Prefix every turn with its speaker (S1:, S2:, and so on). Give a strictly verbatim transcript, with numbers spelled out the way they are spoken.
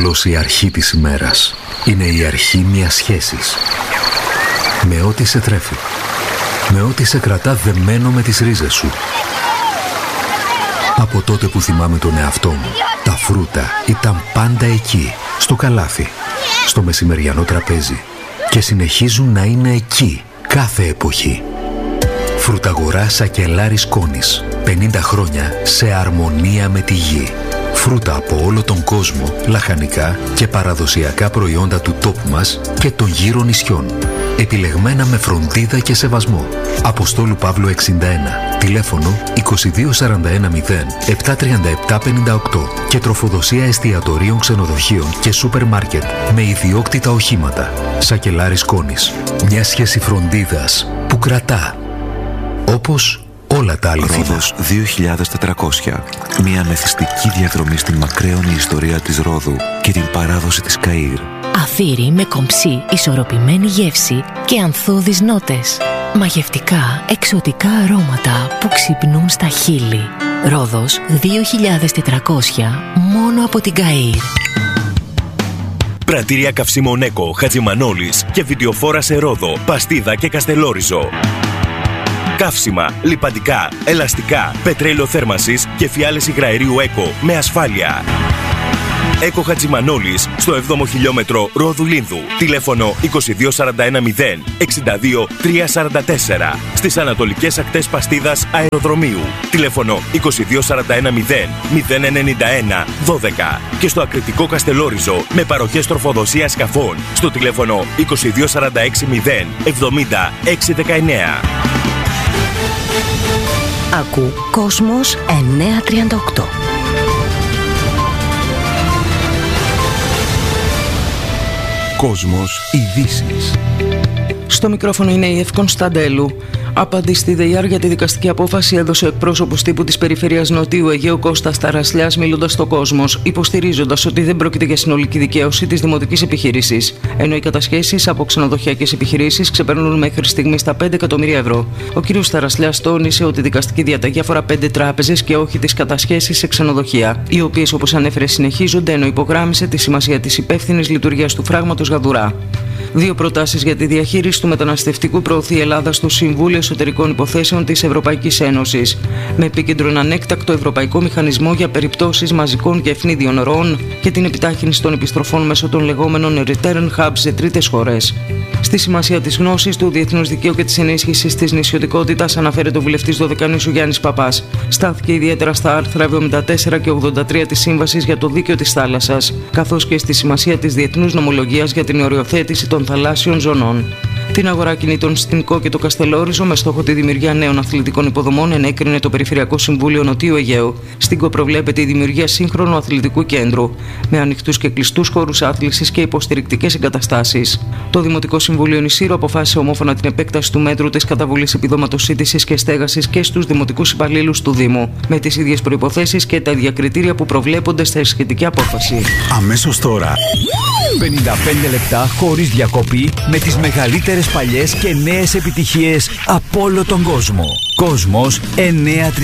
S1: Απλώς η αρχή της ημέρας. Είναι η αρχή μιας σχέσης. Με ό,τι σε τρέφει. Με ό,τι σε κρατά δεμένο με τις ρίζες σου. Από τότε που θυμάμαι τον εαυτό μου, τα φρούτα ήταν πάντα εκεί, στο καλάθι, στο μεσημεριανό τραπέζι και συνεχίζουν να είναι εκεί κάθε εποχή. Φρουταγορά Σακελάρης Κόνης. πενήντα χρόνια σε αρμονία με τη γη. Φρούτα από όλο τον κόσμο, λαχανικά και παραδοσιακά προϊόντα του τόπου μας και των γύρω νησιών. Επιλεγμένα με φροντίδα και σεβασμό. Αποστόλου Παύλου εξήντα ένα. Τηλέφωνο είκοσι δύο σαράντα ένα μηδέν επτά τριάντα επτά πενήντα οκτώ και τροφοδοσία εστιατορίων, ξενοδοχείων και σούπερ μάρκετ με ιδιόκτητα οχήματα. Σακελάρης Κόνης. Μια σχέση φροντίδας που κρατά. Όπως όλα τα αληθινά.
S2: Ρόδος δύο χιλιάδες τετρακόσια. Μια μεθυστική διαδρομή στην μακραίωνη ιστορία της Ρόδου και την παράδοση της Καΐρ.
S3: Αφύρι με κομψή, ισορροπημένη γεύση και ανθώδεις νότες. Μαγευτικά, εξωτικά αρώματα που ξυπνούν στα χείλη. Ρόδος δύο χιλιάδες τετρακόσια, μόνο από την Καΐρ.
S4: Πρατήρια καυσίμων Έκο, Χατζημανόλης και βιντεοφόρα σε Ρόδο, Παστίδα και Καστελόριζο. Καύσιμα, λιπαντικά, ελαστικά, πετρέλαιο θέρμανσης και φιάλες υγραερίου Έκο με ασφάλεια. Έκο Χατζημανόλης στο έβδομο χιλιόμετρο Ρόδου Λίνδου. Τηλέφωνο είκοσι δύο σαράντα ένα μηδέν εξήντα δύο τριακόσια σαράντα τέσσερα. Στις ανατολικές ακτές Παστίδας Αεροδρομίου. Τηλέφωνο είκοσι δύο σαράντα ένα μηδέν μηδέν ενενήντα ένα δώδεκα. Και στο ακριτικό Καστελόριζο με παροχές τροφοδοσίας σκαφών στο τηλέφωνο είκοσι δύο σαράντα έξι μηδέν εβδομήντα έξι δεκαεννέα.
S3: Ακού Κόσμος εννιακόσια τριάντα οκτώ.
S2: Κόσμος ειδήσεις.
S5: Στο μικρόφωνο είναι η Ευ Κωνσταντέλου. Απάντηση στη ΔΕΙΑΡ για τη δικαστική απόφαση έδωσε ο εκπρόσωπος τύπου της Περιφέρειας Νοτίου Αιγαίου Κώστας Ταρασλιάς, μιλώντας στο Κόσμος, υποστηρίζοντας ότι δεν πρόκειται για συνολική δικαίωση της δημοτικής επιχείρησης, ενώ οι κατασχέσεις από ξενοδοχειακές επιχειρήσεις ξεπερνούν μέχρι στιγμής τα πέντε εκατομμύρια ευρώ. Ο κ. Ταρασλιάς τόνισε ότι η δικαστική διαταγή αφορά πέντε τράπεζες και όχι τις κατασχέσεις σε ξενοδοχεία, οι οποίες, όπως ανέφερε, συνεχίζονται, ενώ υπογράμμισε τη σημασία της υπεύθυνης λειτουργίας του φράγματος Γαδουρά. Δύο προτάσεις για τη διαχείριση του μεταναστευτικού προωθεί η Ελλάδα στο Συμβούλιο Εσωτερικών Υποθέσεων της Ευρωπαϊκής Ένωσης, με επίκεντρο ανέκτακτο Ευρωπαϊκό Μηχανισμό για περιπτώσεις μαζικών και ευνίδιων ροών και την επιτάχυνση των επιστροφών μέσω των λεγόμενων return hubs σε τρίτες χώρες. Στη σημασία της γνώσης του διεθνούς δικαίου και της ενίσχυσης της νησιωτικότητας αναφέρεται ο βουλευτής Δωδεκανήσου Γιάννης Παπάς. Στάθηκε ιδιαίτερα στα άρθρα εβδομήντα τέσσερα και ογδόντα τρία της Σύμβασης για το Δίκαιο της Θάλασσας, καθώς και στη σημασία της διεθνούς νομολογίας για την οριοθέτηση των θαλάσσιων ζωνών. Την αγορά κινήτων στην Κό και το Καστελόριζο με στόχο τη δημιουργία νέων αθλητικών υποδομών ενέκρινε το Περιφερειακό Συμβούλιο Νοτίου Αιγαίου. Στην Κό προβλέπεται η δημιουργία σύγχρονου αθλητικού κέντρου, με ανοιχτούς και κλειστούς χώρους άθλησης και υποστηρικτικές εγκαταστάσεις. Το Δημοτικό Συμβούλιο Νησύρου αποφάσισε ομόφωνα την επέκταση του μέτρου της καταβολής επιδόματος σύντησης και στέγασης και στους δημοτικούς υπαλλήλους του Δήμου, με τις ίδιες προϋποθέσεις και τα ίδια κριτήρια που προβλέπονται στη σχετική απόφαση.
S6: Αμέσως τώρα, πενήντα πέντε λεπτά χωρίς διακοπή με τις μεγαλύτερες παλιές και νέες επιτυχίες από όλο τον κόσμο. Κόσμος εννιακόσια τριάντα.